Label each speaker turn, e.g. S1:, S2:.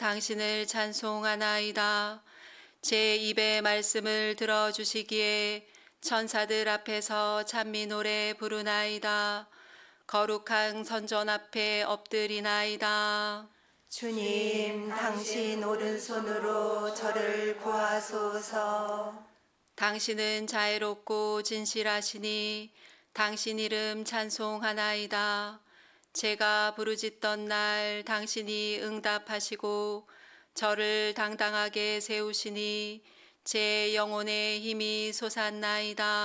S1: 당신을 찬송하나이다. 제 입의 말씀을 들어주시기에 천사들 앞에서 찬미 노래 부르나이다. 거룩한 선전 앞에 엎드리나이다.
S2: 주님, 당신 오른손으로 저를 구하소서.
S1: 당신은 자애롭고 진실하시니 당신 이름 찬송하나이다. 제가 부르짖던 날 당신이 응답하시고 저를 당당하게 세우시니 제 영혼의 힘이 솟았나이다.